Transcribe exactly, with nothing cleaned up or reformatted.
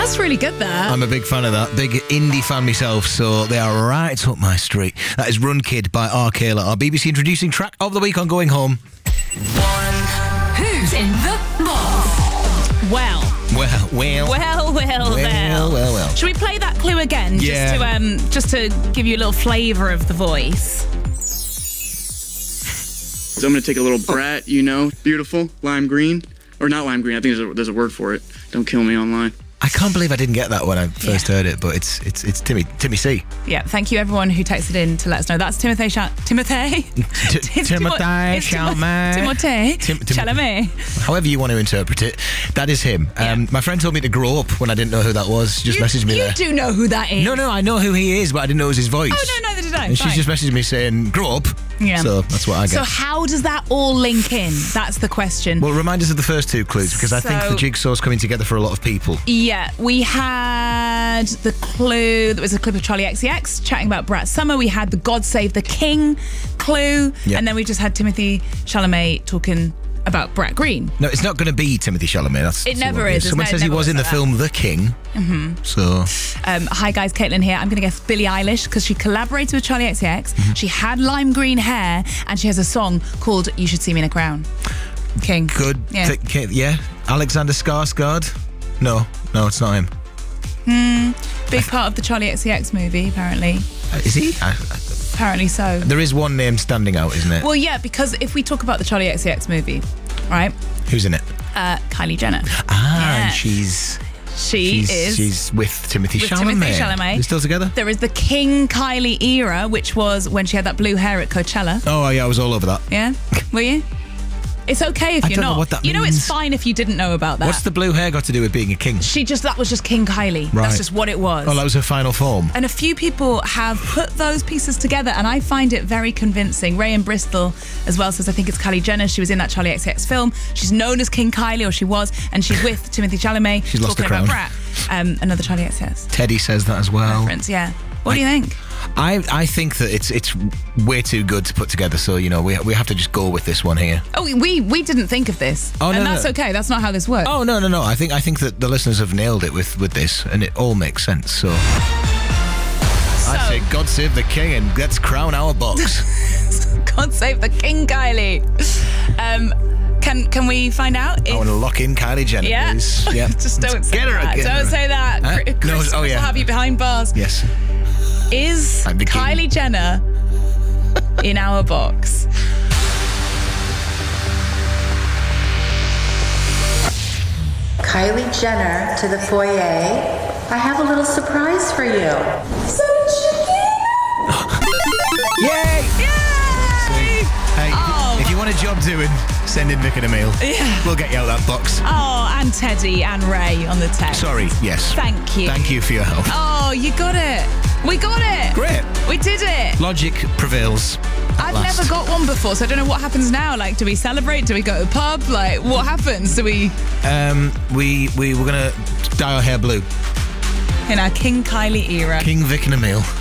That's really good there. I'm a big fan of that. Big indie fan myself, so they are right up my street. That is Run Kid by R. Kayla, our B B C introducing track of the week on Going Home. One. Who's in the box? Well. Well, well. Well, well, well. Well, well, well. Should we play that clue again? Yeah. Just to, um, just to give you a little flavour of the voice. So I'm going to take a little brat, you know, beautiful, lime green. Or not lime green, I think there's a, there's a word for it. Don't kill me online. I can't believe I didn't get that when I first Yeah. heard it, but it's it's it's Timmy Timmy C. Yeah, thank you everyone who texted in to let us know. That's Timothée Cha- Timothée? T- It's Timothée Timo- it's Timo- Chalamet. Timothée Tim- Tim- Chalamet. However you want to interpret it, that is him. Um, Yeah. My friend told me to grow up when I didn't know who that was. She just You, messaged me you there. do know who that is. No, no, I know who he is, but I didn't know it was his voice. Oh, no, neither did I. And she's Fine. just messaged me saying, grow up. Yeah. So that's what I get. So how does that all link in? That's the question. Well, remind us of the first two clues, because I think So- the jigsaw's coming together for a lot of people. Yeah, we had the clue. There was a clip of Charlie X C X chatting about Brat Summer. We had the God Save the King clue. Yep. And then we just had Timothée Chalamet talking about Brat Green. No, it's not going to be Timothée Chalamet. That's, It that's never what is. Someone It's says ne- he never was in the looks like film The King. Mm-hmm. So, Um, hi guys, Caitlin here. I'm going to guess Billie Eilish because she collaborated with Charlie X C X. Mm-hmm. She had lime green hair and she has a song called You Should See Me in a Crown. King. good. Yeah. Th- K- yeah. Alexander Skarsgård? No, no, it's not him. Big part of the Charlie X C X movie, apparently. Uh, is he? I, I, Apparently so. there is one name standing out, isn't it? Well, yeah, because if we talk about the Charlie X C X movie, right? Who's in it? Uh, Kylie Jenner. Ah, Yeah. and she's She she's, is. she's with Timothée With Chalamet. Timothée Chalamet. They're still together? There is the King Kylie era, which was when she had that blue hair at Coachella. Oh, yeah, I was all over that. Yeah? Were you? It's okay if I you're don't know not. what that you know, means. it's fine if you didn't know about that. What's the blue hair got to do with being a king? She just, that was just King Kylie. Right. That's just what it was. Oh, that was her final form. And a few people have put those pieces together, and I find it very convincing. Ray in Bristol as well says, I think it's Kylie Jenner. She was in that Charlie X C X film. She's known as King Kylie, or she was, and she's with Timothée Chalamet. She's lost talking the about crown. Brat. Um, another Charlie X C X Teddy says that as well. reference, yeah. What do you think? I, I think that it's it's way too good to put together, so, you know, we we have to just go with this one here. Oh, we we didn't think of this. Oh, and no, that's no. okay. That's not how this works. Oh, no, no, no. I think I think that the listeners have nailed it with, with this, and it all makes sense, so... I So- say, God save the king, and let's crown our box. God save the King Kylie. Um, can can we find out if... I want to lock in Kylie Jenner, yeah. please. Yeah. Just don't say Get her, that. get Don't her. say that. Huh? Chris, No, Chris oh, yeah. will have you behind bars. Yes. Is I'm the king. Kylie Jenner in our box? Kylie Jenner to the foyer. I have a little surprise for you. So Yay! Yay! Hey, Oh. if you want a job doing, send in Vic and Emil. Yeah. We'll get you out of that box. Oh, and Teddy and Ray on the text. Sorry, yes. Thank you. Thank you for your help. Oh, you got it. We got it. Great. We did it. Logic prevails. at I've last. never got one before, so I don't know what happens now. Like, do we celebrate? Do we go to a pub? Like, what happens? Do we, Um, we we were gonna dye our hair blue. in our King Kylie era? King Vic and Emil.